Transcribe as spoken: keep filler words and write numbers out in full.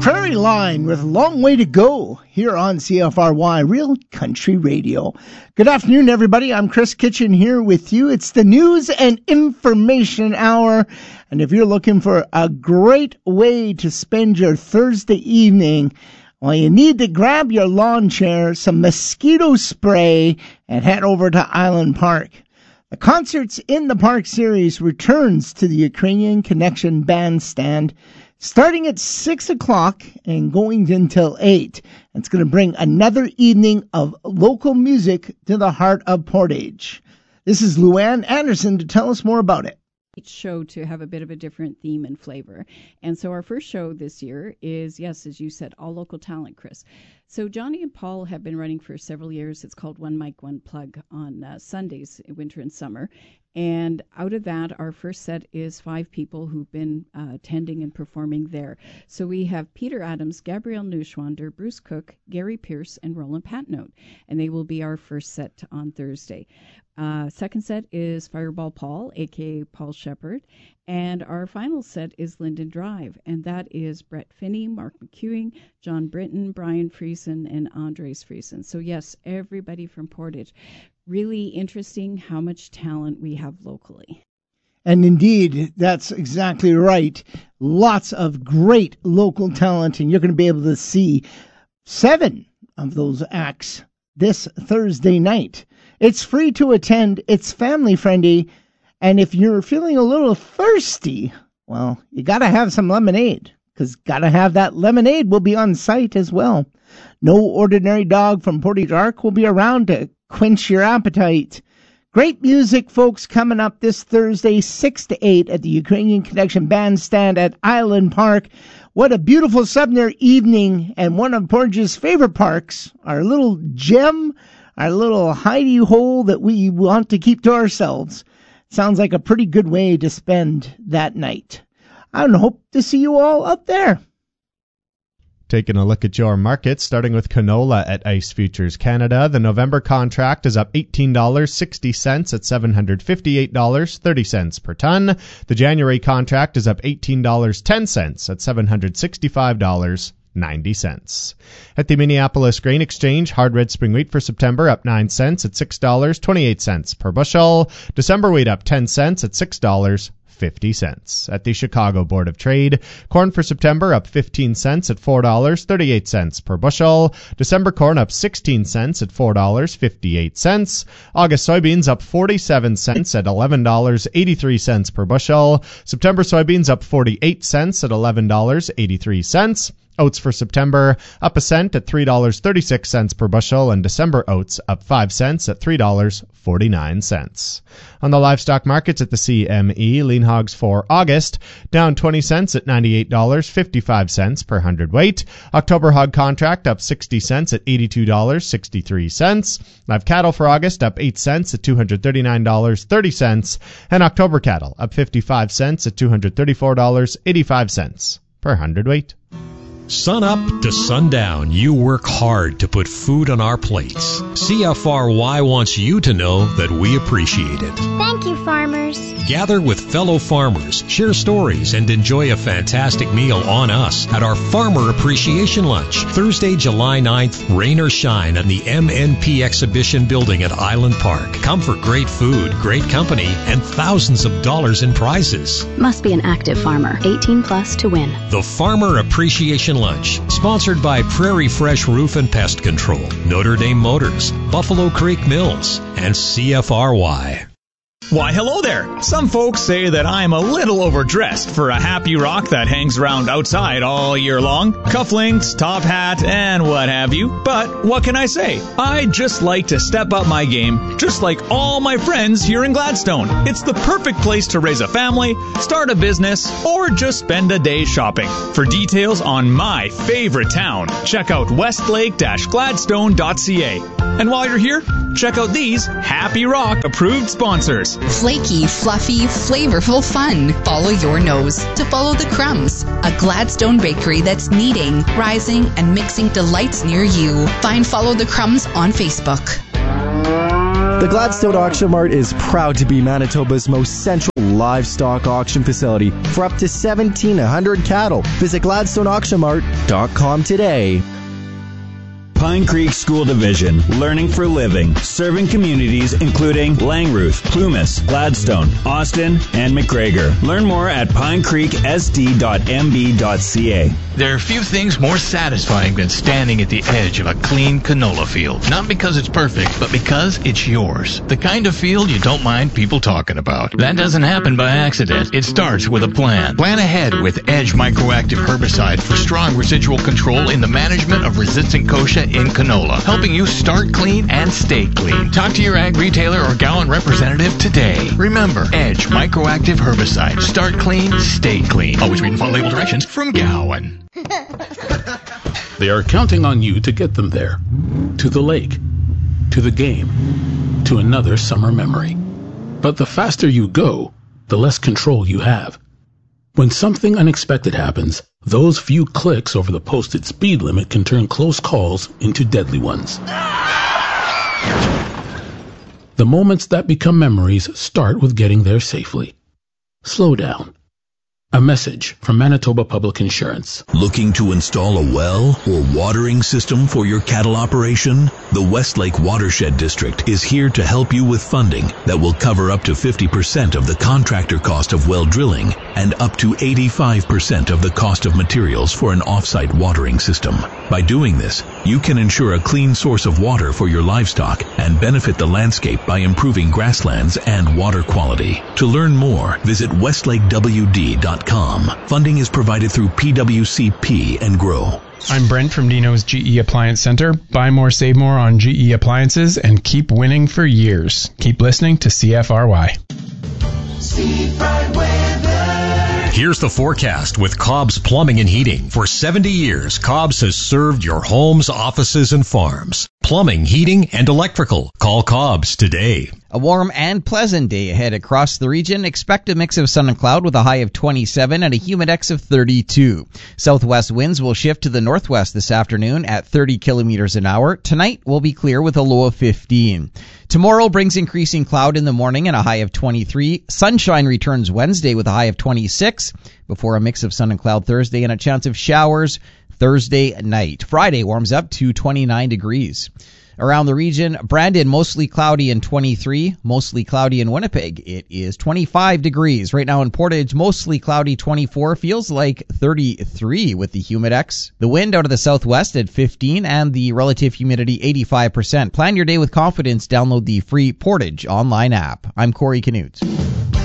Prairie Line with Long Way to Go here on C F R Y, Real Country Radio. Good afternoon, everybody. I'm Chris Kitchen here with you. It's the News and Information Hour. And if you're looking for a great way to spend your Thursday evening, well, you need to grab your lawn chair, some mosquito spray, and head over to Island Park. The Concerts in the Park series returns to the Ukrainian Connection Bandstand starting at six o'clock and going until eight. It's going to bring another evening of local music to the heart of Portage. This is Luann Anderson to tell us more about it. Each show to have a bit of a different theme and flavor. And so our first show this year is, yes, as you said, all local talent, Chris. So Johnny and Paul have been running for several years. It's called One Mic, One Plug on uh, Sundays, winter and summer. And out of that, our first set is five people who've been uh, attending and performing there. So we have Peter Adams, Gabrielle Neuschwander, Bruce Cook, Gary Pierce, and Roland Patnote. And they will be our first set on Thursday. Uh, second set is Fireball Paul, a k a. Paul Shepard. And our final set is Linden Drive. And that is Brett Finney, Mark McEwing, John Britton, Brian Friesen, and Andres Friesen. So yes, everybody from Portage. Really interesting how much talent we have locally. And indeed, that's exactly right. Lots of great local talent, and you're going to be able to see seven of those acts this Thursday night. It's free to attend, it's family friendly, and if you're feeling a little thirsty, well, you got to have some lemonade, because got to have that lemonade will be on site as well. No Ordinary Dog from Portage Arc will be around to quench your appetite. Great music, folks, coming up this Thursday, six to eight at the Ukrainian Connection Bandstand at Island Park. What a beautiful summer evening, and one of Portage's favorite parks, our little gem, our little hidey hole that we want to keep to ourselves. Sounds like a pretty good way to spend that night. I hope to see you all up there. Taking a look at your markets, starting with canola at Ice Futures Canada. The November contract is up eighteen dollars and sixty cents at seven hundred fifty-eight dollars and thirty cents per ton. The January contract is up eighteen dollars and ten cents at seven hundred sixty-five dollars and ninety cents. At the Minneapolis Grain Exchange, hard red spring wheat for September up nine cents at six dollars and twenty-eight cents per bushel. December wheat up ten cents at six dollars and fifty cents. At the Chicago Board of Trade, corn for September up fifteen cents at four dollars and thirty-eight cents per bushel. December corn up sixteen cents at four dollars and fifty-eight cents. August soybeans up forty-seven cents at eleven dollars and eighty-three cents per bushel. September soybeans up forty-eight cents at eleven dollars and eighty-three cents. Oats for September up a cent at three dollars and thirty-six cents per bushel, and December oats up five cents at three dollars and forty-nine cents. On the livestock markets at the C M E, lean hogs for August down twenty cents at ninety-eight dollars and fifty-five cents per hundredweight. October hog contract up sixty cents at eighty-two dollars and sixty-three cents. Live cattle for August up eight cents at two hundred thirty-nine dollars and thirty cents. And October cattle up fifty-five cents at two hundred thirty-four dollars and eighty-five cents per hundredweight. Sun up to sundown, you work hard to put food on our plates. C F R Y wants you to know that we appreciate it. Thank you, farmers. Gather with fellow farmers, share stories, and enjoy a fantastic meal on us at our Farmer Appreciation Lunch, Thursday, July ninth, rain or shine, in the M N P Exhibition Building at Island Park. Come for great food, great company, and thousands of dollars in prizes. Must be an active farmer, eighteen plus to win. The Farmer Appreciation Lunch, sponsored by Prairie Fresh Roof and Pest Control, Notre Dame Motors, Buffalo Creek Mills, and C F R Y. Why, hello there. Some folks say that I'm a little overdressed for a happy rock that hangs around outside all year long. Cufflinks, top hat, and what have you. But what can I say? I just like to step up my game, just like all my friends here in Gladstone. It's the perfect place to raise a family, start a business, or just spend a day shopping. For details on my favorite town, check out westlake dash gladstone dot c a. And while you're here, check out these Happy Rock approved sponsors. Flaky, fluffy, flavorful fun. Follow your nose to follow the crumbs. A Gladstone bakery that's kneading, rising, and mixing delights near you. Find Follow the Crumbs on Facebook. The Gladstone Auction Mart is proud to be Manitoba's most central livestock auction facility for up to seventeen hundred cattle. Visit Gladstone Auction Mart dot com today. Pine Creek School Division, learning for living, serving communities including Langruth, Plumas, Gladstone, Austin, and McGregor. Learn more at pine creek s d dot m b dot c a. There are few things more satisfying than standing at the edge of a clean canola field. Not because it's perfect, but because it's yours. The kind of field you don't mind people talking about. That doesn't happen by accident. It starts with a plan. Plan ahead with Edge Microactive Herbicide for strong residual control in the management of resistant kochia in canola, helping you start clean and stay clean. Talk to your ag retailer or Gowan representative today. Remember, Edge Microactive Herbicide. Start clean, stay clean. Always read and follow label directions from Gowan. They are counting on you to get them there. To the lake. To the game. To another summer memory. But the faster you go, the less control you have. When something unexpected happens, those few clicks over the posted speed limit can turn close calls into deadly ones. The moments that become memories start with getting there safely. Slow down. A message from Manitoba Public Insurance. Looking to install a well or watering system for your cattle operation? The Westlake Watershed District is here to help you with funding that will cover up to fifty percent of the contractor cost of well drilling and up to eighty-five percent of the cost of materials for an off-site watering system. By doing this, you can ensure a clean source of water for your livestock and benefit the landscape by improving grasslands and water quality. To learn more, visit westlake w d dot com. Funding is provided through P W C P and GROW. I'm Brent from Dino's G E Appliance Center. Buy more, save more on G E appliances and keep winning for years. Keep listening to C F R Y. Seafront weather. Here's the forecast with Cobb's Plumbing and Heating. For seventy years, Cobb's has served your homes, offices, and farms. Plumbing, heating, and electrical. Call Cobb's today. A warm and pleasant day ahead across the region. Expect a mix of sun and cloud with a high of twenty-seven and a humidex of thirty-two. Southwest winds will shift to the northwest this afternoon at thirty kilometers an hour. Tonight will be clear with a low of fifteen. Tomorrow brings increasing cloud in the morning and a high of twenty-three. Sunshine returns Wednesday with a high of twenty-six before a mix of sun and cloud Thursday and a chance of showers Thursday night. Friday warms up to twenty-nine degrees. Around the region, Brandon, mostly cloudy and twenty-three. Mostly cloudy in Winnipeg, it is twenty-five degrees. Right now in Portage, mostly cloudy, twenty-four. Feels like thirty-three with the humidex. The wind out of the southwest at fifteen and the relative humidity eighty-five percent. Plan your day with confidence. Download the free Portage online app. I'm Corey Canute.